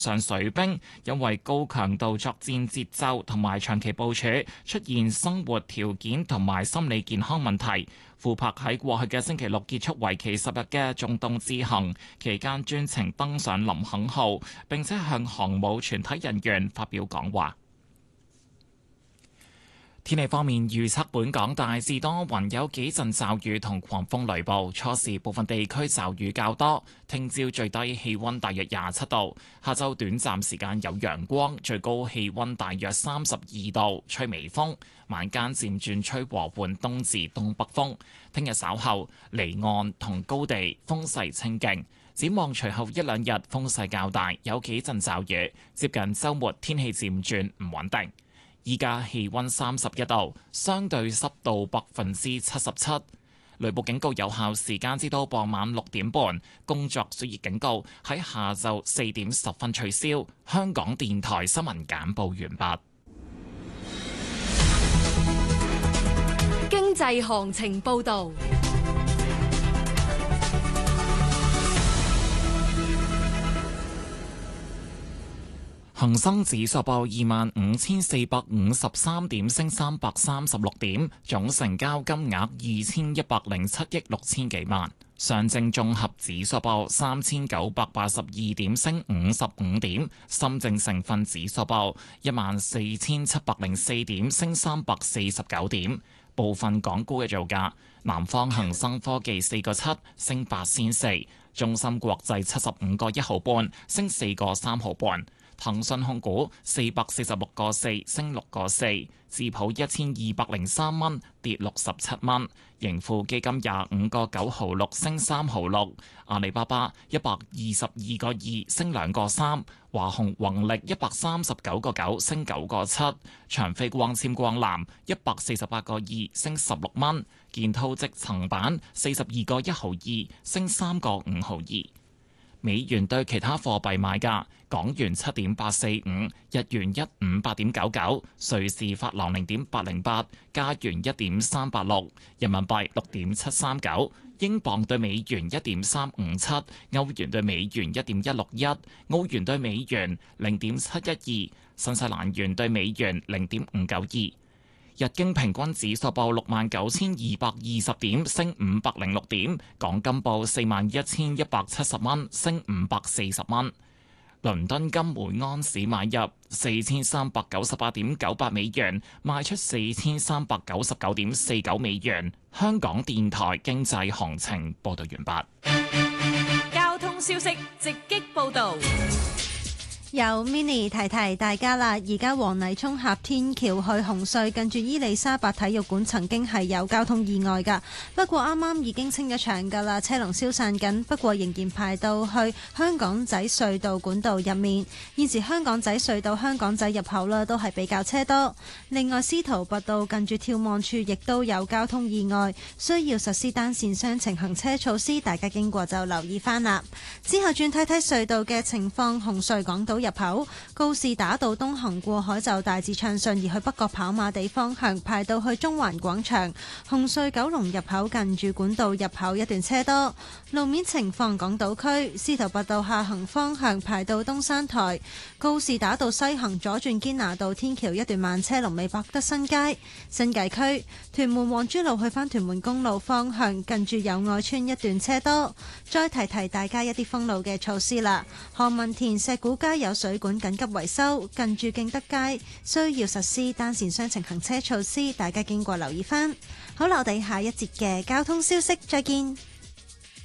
上水兵因為高強度作戰節奏同埋長期部署，出現生活條件同埋心理健康問題。庫珀喺過去嘅星期六結束為期10日嘅中東之行，期間專程登上林肯號，並且向航母全體人員發表講話。天氣方面預測，本港大致多雲，有幾陣驟雨同狂風雷暴，初時部分地區驟雨較多。聽朝最低氣溫大約27度，下晝短暫時間有陽光，最高氣溫大約32度，吹微風。晚間漸轉吹和緩東至東北風。聽日稍後離岸同高地風勢清勁。展望隨後一兩日風勢較大，有幾陣驟雨。接近週末天氣漸轉唔穩定。依家氣溫31度，相對濕度77%。雷暴警告有效時間至到傍晚6點半。工作暑熱警告喺下晝4點10分取消。香港電台新聞簡報完畢。 經濟行情報導。 恒生指數報25,453點，升336點，總成交金額2,107億6千幾萬。上證綜合指數報3,982點，升55點。深證成分指數報14,704點，升349點。部分港股嘅造價：南方恒生科技4個7，升8仙4；中芯國際75個1毫半，升4個3毫半。騰訊控股446個4，升6個4；智普1203蚊，跌67蚊；盈富基金25個9毫6，升3毫6；阿里巴巴122個2，升2個3；華虹宏力139個9，升9個7；長飛光纖光纜148個2，升16蚊；建滔積層板42個1毫2，升3個5毫2。美元對其他貨幣買價：港元7.845，日元158.99，瑞士法郎0.808，加元1.386，人民幣6.739，英鎊對美元1.357，歐元對美元1.161，澳元對美元0.712，新西蘭元對美元0.592。日經平均指數報69,220點，升506點。港金報41,170蚊，升540蚊。倫敦金每安士買入4,398.98美元，賣出4,399.49美元。香港電台經濟行情報道完畢。 交通消息直擊報道。 由 Mini 提提大家啦，而家黃泥涌峽天橋去紅隧近住伊利沙伯體育館曾經係有交通意外噶，不過啱啱已經清咗場噶啦，車龍消散緊，不過仍然排到去香港仔隧道管道入面。現時香港仔隧道香港仔入口啦都係比較車多。另外司徒拔道近住眺望處亦都有交通意外，需要實施單線雙程行車措施，大家經過就留意翻啦。之後轉睇睇隧道嘅情況，紅隧港島入口告士打道東行過海就大致暢順，而去北角跑馬地方向排到去中環廣場。紅隧九龍入口近住管道入口一段車多。路面情況，港島區司徒拔道下行方向排到東山台，告士打道西行左轉堅拿道天橋一段慢車，龍尾百德新街。新界區屯門皇珠路去返屯門公路方向近住友愛村一段車多。再提提大家一啲封路嘅措施啦，何文田石鼓街有水管緊急維修，近住敬德街需要實施單線雙程行車措施，大家經過留意翻。好啦，我哋下一節嘅交通消息再見。